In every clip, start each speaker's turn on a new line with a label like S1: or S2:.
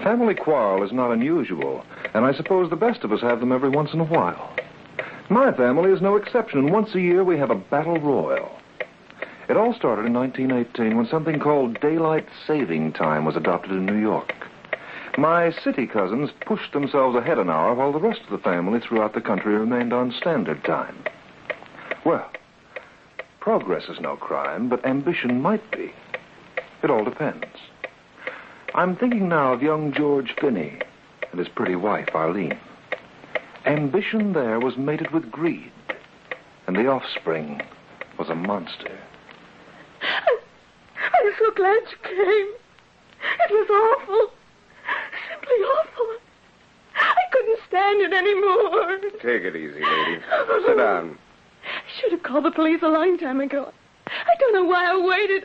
S1: family quarrel is not unusual, and I suppose the best of us have them every once in a while. My family is no exception, and once a year we have a battle royal. It all started in 1918 when something called daylight saving time was adopted in New York. My city cousins pushed themselves ahead an hour while the rest of the family throughout the country remained on standard time. Well, progress is no crime, but ambition might be. It all depends. I'm thinking now of young George Finney and his pretty wife, Arlene. Ambition there was mated with greed, and the offspring was a monster.
S2: I'm so glad you came. It was awful. Simply awful. I couldn't stand it anymore.
S3: Take it easy, lady. Sit down.
S2: I should have called the police a long time ago. I don't know why I waited.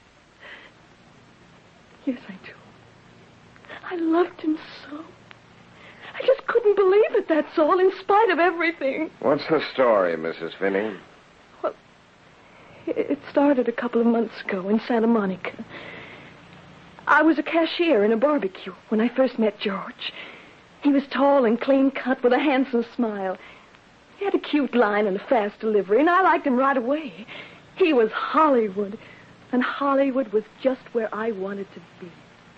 S2: Yes, I do. I loved him so. I just couldn't believe it, that's all, in spite of everything.
S3: What's the story, Mrs. Finney?
S2: Well, it started a couple of months ago in Santa Monica. I was a cashier in a barbecue when I first met George. He was tall and clean-cut with a handsome smile. He had a cute line and a fast delivery, and I liked him right away. He was Hollywood, and Hollywood was just where I wanted to be.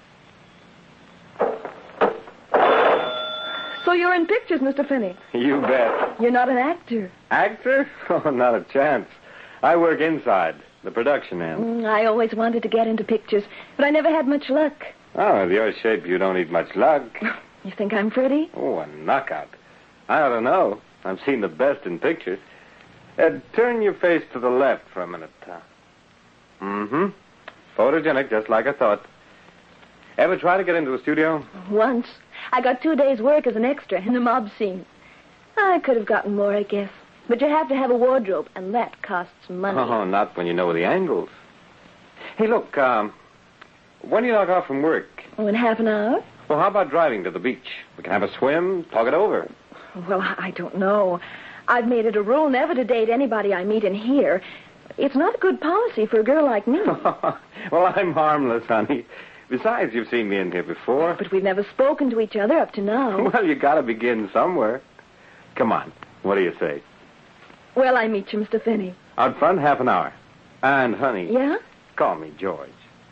S2: So you're in pictures, Mr. Finney?
S3: You bet.
S2: You're not an actor.
S3: Actor? Oh, not a chance. I work inside, the production end.
S2: I always wanted to get into pictures, but I never had much luck.
S3: Oh, with your shape, you don't need much luck.
S2: You think I'm pretty?
S3: Oh, a knockout. I ought to know. I've seen the best in pictures. Turn your face to the left for a minute. Mm-hmm. Photogenic, just like I thought. Ever try to get into a studio?
S2: Once. I got 2 days' work as an extra in the mob scene. I could have gotten more, I guess. But you have to have a wardrobe, and that costs money.
S3: Oh, not when you know the angles. Hey, look, when do you knock off from work?
S2: Oh, in half an hour?
S3: Well, how about driving to the beach? We can have a swim, talk it over.
S2: Well, I don't know. I've made it a rule never to date anybody I meet in here. It's not a good policy for a girl like me.
S3: Well, I'm harmless, honey. Besides, you've seen me in here before.
S2: But we've never spoken to each other up to now.
S3: Well, you gotta begin somewhere. Come on. What do you say?
S2: Well, I meet you, Mr. Finney.
S3: Out front, half an hour. And, honey...
S2: Yeah?
S3: Call me George.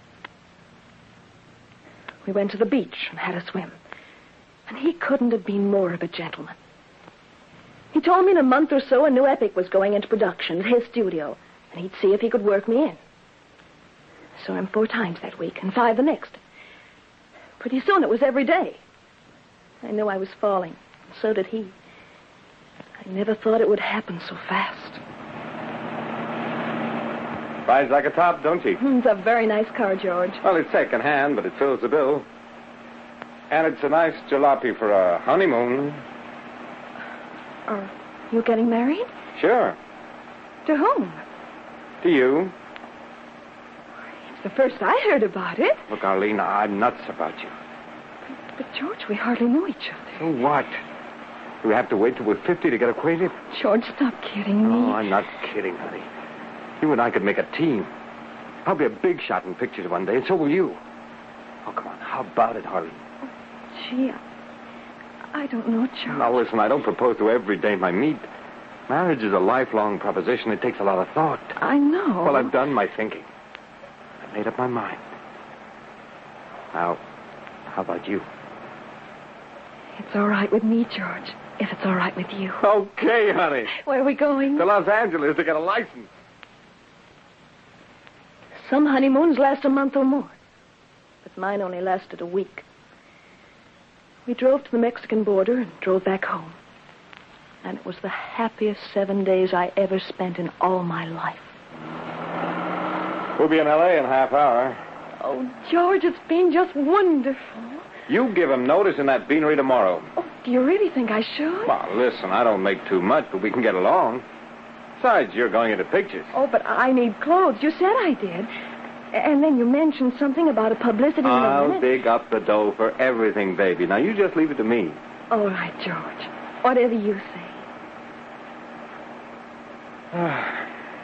S2: We went to the beach and had a swim. And he couldn't have been more of a gentleman. He told me in a month or so a new epic was going into production at his studio, and he'd see if he could work me in. Saw him 4 times that week, and 5 the next. Pretty soon it was every day. I knew I was falling, and so did he. I never thought it would happen so fast.
S3: Rides like a top, don't she?
S2: It's a very nice car, George.
S3: Well, it's second-hand, but it fills the bill. And it's a nice jalopy for a honeymoon.
S2: Are you getting married?
S3: Sure.
S2: To whom?
S3: To you.
S2: It's the first I heard about it.
S3: Look, Arlene, I'm nuts about you.
S2: But George, we hardly know each other.
S3: So what? Do we have to wait till we're 50 to get acquainted?
S2: George, stop kidding me.
S3: Oh, I'm not kidding, honey. You and I could make a team. I'll be a big shot in pictures one day, and so will you. Oh, come on. How about it, Harley?
S2: Gee, I don't know, George.
S3: Now, listen, I don't propose to every dame I meet. Marriage is a lifelong proposition. It takes a lot of thought.
S2: I know.
S3: Well, I've done my thinking. I've made up my mind. Now, how about you?
S2: It's all right with me, George, if it's all right with you.
S3: Okay, honey.
S2: Where are we going?
S3: To Los Angeles to get a license.
S2: Some honeymoons last a month or more. But mine only lasted a week. We drove to the Mexican border and drove back home. And it was the happiest 7 days I ever spent in all my life.
S3: We'll be in L.A. in a half hour.
S2: Oh, George, it's been just wonderful.
S3: You give him notice in that beanery tomorrow.
S2: Oh, do you really think I should?
S3: Well, listen, I don't make too much, but we can get along. Besides, you're going into pictures.
S2: Oh, but I need clothes. You said I did. And then you mentioned something about a publicity...
S3: I'll dig up the dough for everything, baby. Now, you just leave it to me.
S2: All right, George. Whatever you say.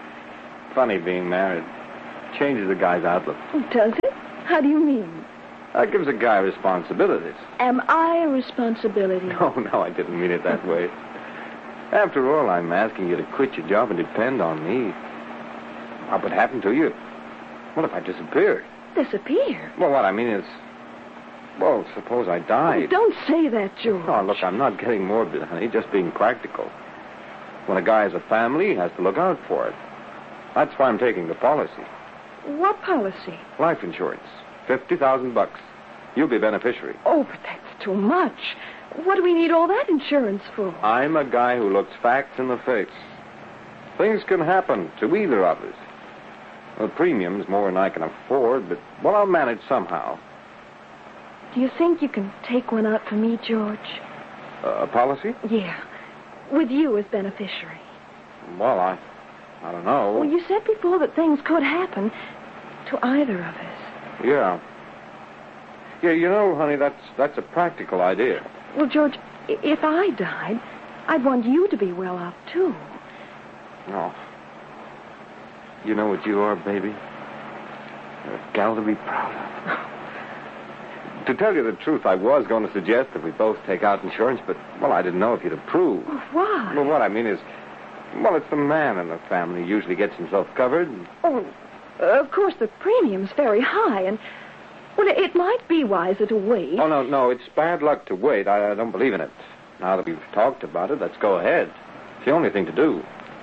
S3: Funny being married. Changes a guy's outlook.
S2: Does it? How do you mean?
S3: That gives a guy responsibilities.
S2: Am I a responsibility?
S3: No, I didn't mean it that way. After all, I'm asking you to quit your job and depend on me. What would happen to you? What if I disappeared?
S2: Disappear?
S3: Well, what I mean is... Well, suppose I died.
S2: Oh, don't say that, George.
S3: Oh, look, I'm not getting morbid, honey, just being practical. When a guy has a family, he has to look out for it. That's why I'm taking the policy.
S2: What policy?
S3: Life insurance. $50,000. You'll be beneficiary.
S2: Oh, but that's too much. What do we need all that insurance for?
S3: I'm a guy who looks facts in the face. Things can happen to either of us. The premium's more than I can afford, but, well, I'll manage somehow.
S2: Do you think you can take one out for me, George?
S3: A policy?
S2: Yeah. With you as beneficiary.
S3: Well, I don't know.
S2: Well, you said before that things could happen to either of us.
S3: Yeah. Yeah, you know, honey, that's a practical idea.
S2: Well, George, if I died, I'd want you to be well off, too.
S3: No. You know what you are, baby? You're a gal to be proud of. To tell you the truth, I was going to suggest that we both take out insurance, but, well, I didn't know if you'd approve.
S2: Well, why?
S3: Well, what I mean is, well, it's the man in the family who usually gets himself covered.
S2: Oh, of course, the premium's very high, and, well, it might be wiser to wait.
S3: Oh, no, it's bad luck to wait. I don't believe in it. Now that we've talked about it, let's go ahead. It's the only thing to do.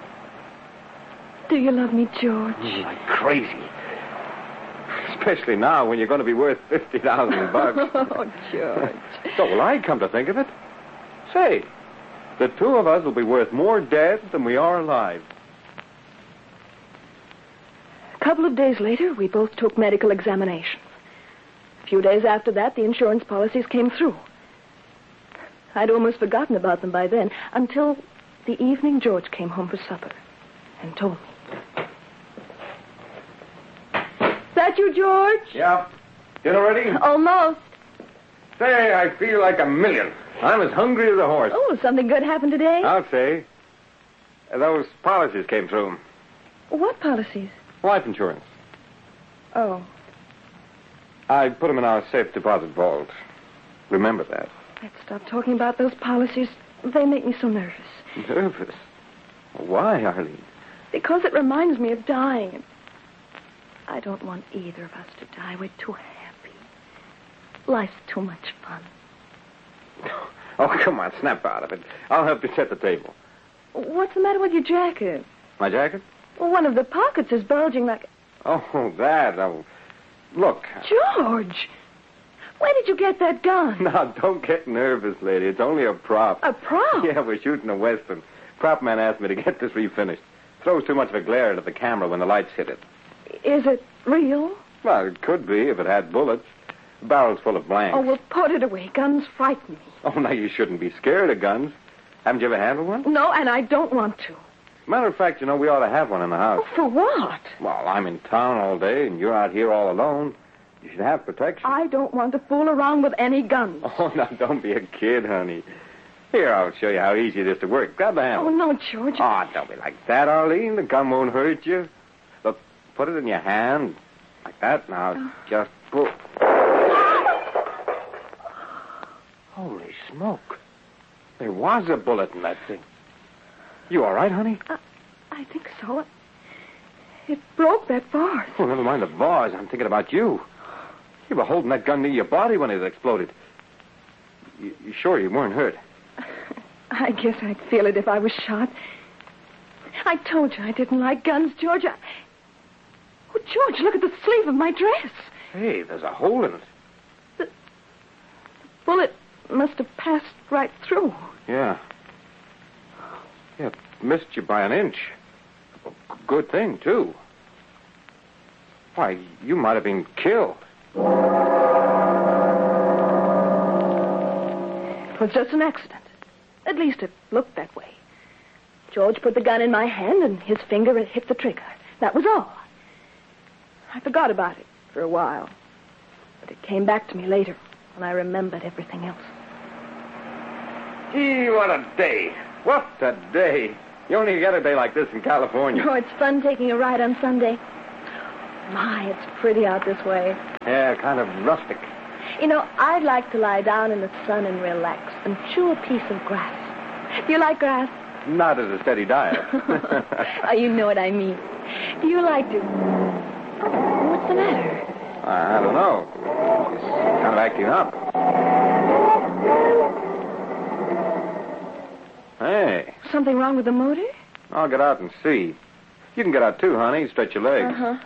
S2: Do you love me, George?
S3: Like crazy. Especially now when you're going to be worth $50,000.
S2: Oh, George.
S3: So will I come to think of it? Say, the two of us will be worth more dead than we are alive.
S2: A couple of days later, we both took medical examinations. A few days after that, the insurance policies came through. I'd almost forgotten about them by then, until the evening George came home for supper and told me. Is that you, George?
S3: Yeah. Dinner ready?
S2: Almost.
S3: Say, I feel like a million. I'm as hungry as a horse.
S2: Oh, something good happened today?
S3: I'll say. Those policies came through.
S2: What policies?
S3: Life insurance.
S2: Oh,
S3: I put them in our safe deposit vault. Remember that.
S2: let's stop talking about those policies. They make me so nervous.
S3: Nervous? Why, Arlene?
S2: Because it reminds me of dying. I don't want either of us to die. We're too happy. Life's too much fun.
S3: Oh, come on, snap out of it. I'll help you set the table.
S2: What's the matter with your jacket?
S3: My jacket?
S2: Well, one of the pockets is bulging like...
S3: Oh, that. Oh, look.
S2: George! Where did you get that gun?
S3: Now, don't get nervous, lady. It's only a prop.
S2: A prop?
S3: Yeah, we're shooting a Western. Prop man asked me to get this refinished. Throws too much of a glare into the camera when the lights hit it.
S2: Is it real?
S3: Well, it could be if it had bullets. The barrel's full of blanks.
S2: Oh, well, put it away. Guns frighten me.
S3: Oh, now you shouldn't be scared of guns. Haven't you ever handled one?
S2: No, and I don't want to.
S3: Matter of fact, you know, we ought to have one in the house.
S2: Oh, for what?
S3: Well, I'm in town all day, and you're out here all alone. You should have protection.
S2: I don't want to fool around with any guns.
S3: Oh, now, don't be a kid, honey. Here, I'll show you how easy it is to work. Grab the handle.
S2: Oh, no, George.
S3: Oh, don't be like that, Arlene. The gun won't hurt you. Look, put it in your hand. Like that. Now, just pull. Holy smoke. There was a bullet in that thing. You all right, honey?
S2: I think so. It broke that vase.
S3: Oh, never mind the vase. I'm thinking about you. You were holding that gun near your body when it exploded. You sure you weren't hurt?
S2: I guess I'd feel it if I was shot. I told you I didn't like guns, George. Oh, George, look at the sleeve of my dress.
S3: Hey, there's a hole in it.
S2: The bullet must have passed right through.
S3: Yeah. Yeah, it missed you by an inch. Good thing, too. Why, you might have been killed.
S2: It was just an accident. At least it looked that way. George put the gun in my hand and his finger hit the trigger. That was all. I forgot about it for a while. But it came back to me later when I remembered everything else.
S3: Gee, what a day. What a day. You only get a day like this in California.
S2: Oh, it's fun taking a ride on Sunday. My, it's pretty out this way.
S3: Yeah, kind of rustic.
S2: You know, I'd like to lie down in the sun and relax and chew a piece of grass. Do you like grass?
S3: Not as a steady diet.
S2: Oh, you know what I mean. Do you like to... Oh, what's the matter?
S3: I don't know. He's kind of acting up. Hey,
S2: Something wrong with the motor?
S3: I'll get out and see. You can get out too, honey. Stretch your legs.
S2: Uh-huh.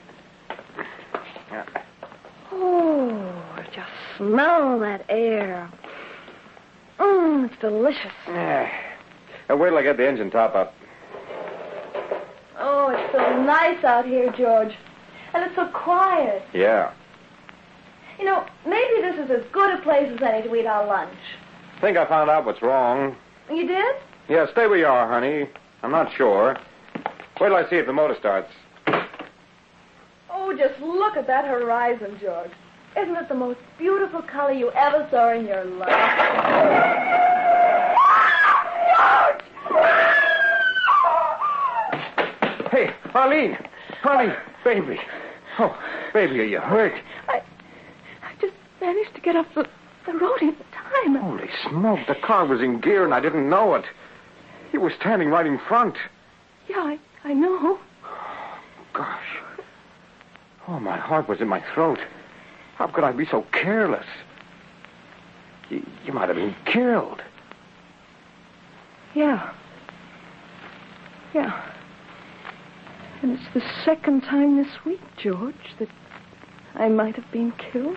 S3: Yeah.
S2: Oh, just smell that air. It's delicious.
S3: Wait till I get the engine top up.
S2: Oh, it's so nice out here, George. And it's so quiet.
S3: Yeah.
S2: You know, maybe this is as good a place as any to eat our lunch.
S3: Think I found out what's wrong.
S2: You did?
S3: Yeah, stay where you are, honey. I'm not sure. Wait till I see if the motor starts.
S2: Oh, just look at that horizon, George. Isn't it the most beautiful color you ever saw in your life?
S3: Hey, Arlene! Honey, baby. Oh, baby, are you hurt?
S2: I just managed to get off the road in time.
S3: Holy smoke, the car was in gear and I didn't know it. You were standing right in front.
S2: Yeah, I know.
S3: Gosh. Oh, my heart was in my throat. How could I be so careless? You might have been killed.
S2: Yeah. Yeah. And it's the second time this week, George, that I might have been killed.